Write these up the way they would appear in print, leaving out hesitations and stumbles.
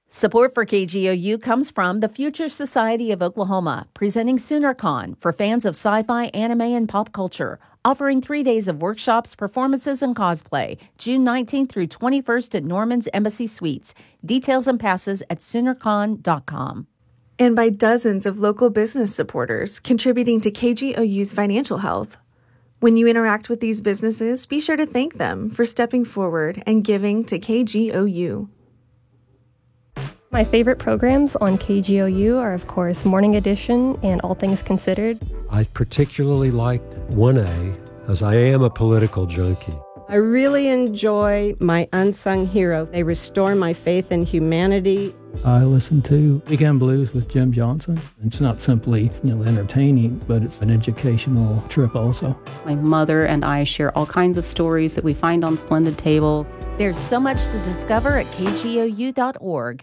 Support for KGOU comes from the Future Society of Oklahoma, presenting SoonerCon for fans of sci-fi, anime, and pop culture, offering 3 days of workshops, performances, and cosplay, June 19th through 21st at Norman's Embassy Suites. Details and passes at SoonerCon.com. And by dozens of local business supporters contributing to KGOU's financial health. When you interact with these businesses, be sure to thank them for stepping forward and giving to KGOU. My favorite programs on KGOU are, of course, Morning Edition and All Things Considered. I particularly liked 1A, as I am a political junkie. I really enjoy My Unsung Hero. They restore my faith in humanity. I listen to Weekend Blues with Jim Johnson. It's not simply, entertaining, but it's an educational trip also. My mother and I share all kinds of stories that we find on Splendid Table. There's so much to discover at kgou.org.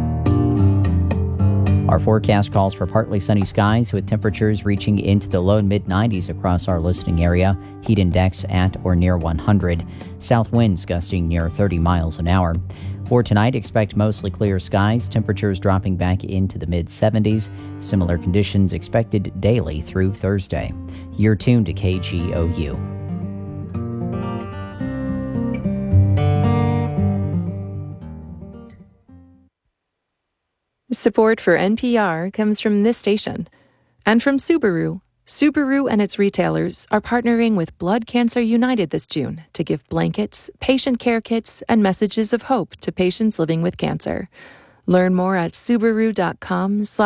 Our forecast calls for partly sunny skies with temperatures reaching into the low mid-90s across our listening area. Heat index at or near 100. South winds gusting near 30 miles an hour. For tonight, expect mostly clear skies, temperatures dropping back into the mid-70s. Similar conditions expected daily through Thursday. You're tuned to KGOU. Support for NPR comes from this station and from Subaru. Subaru and its retailers are partnering with Blood Cancer United this June to give blankets, patient care kits, and messages of hope to patients living with cancer. Learn more at subaru.com/.